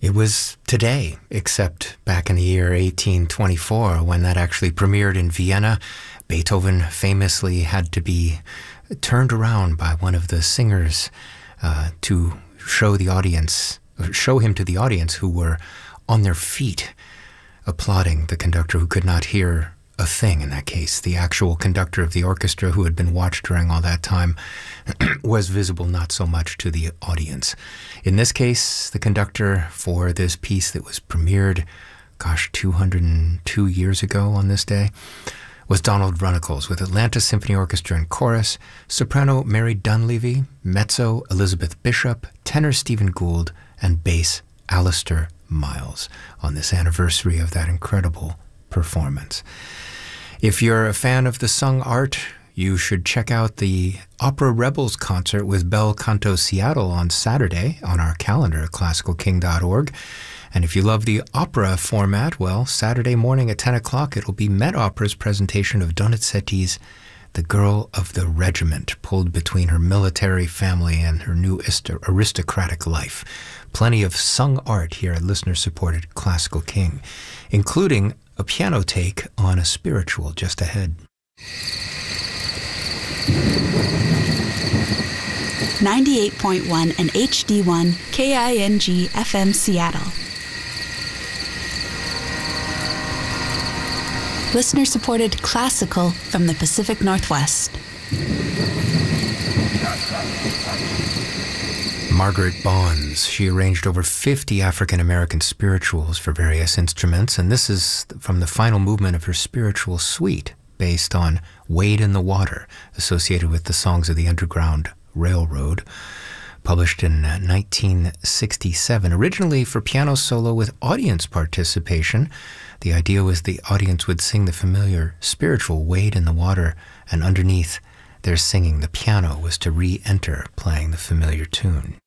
It was today, except back in the year 1824, when that actually premiered in Vienna. Beethoven famously had to be turned around by one of the singers to show him to the audience, who were on their feet applauding the conductor, who could not hear a thing in that case. The actual conductor of the orchestra, who had been watched during all that time, was visible not so much to the audience. In this case, the conductor for this piece that was premiered, 202 years ago on this day, was Donald Runnicles, with Atlanta Symphony Orchestra and Chorus, soprano Mary Dunleavy, mezzo Elizabeth Bishop, tenor Stephen Gould, and bass Alistair Miles, on this anniversary of that incredible performance. If you're a fan of the sung art, you should check out the Opera Rebels concert with Bel Canto Seattle on Saturday on our calendar at classicalking.org. And if you love the opera format, well, Saturday morning at 10 o'clock, it'll be Met Opera's presentation of Donizetti's The Girl of the Regiment, pulled between her military family and her new aristocratic life. Plenty of sung art here at listener-supported Classical King, including a piano take on a spiritual just ahead. 98.1 and HD1 KING FM Seattle. Listener-supported classical from the Pacific Northwest. Margaret Bonds. She arranged over 50 African-American spirituals for various instruments, and this is from the final movement of her spiritual suite, based on Wade in the Water, associated with the songs of the Underground Railroad, published in 1967. Originally for piano solo with audience participation, the idea was the audience would sing the familiar spiritual Wade in the Water, and underneath their singing, the piano was to re-enter playing the familiar tune.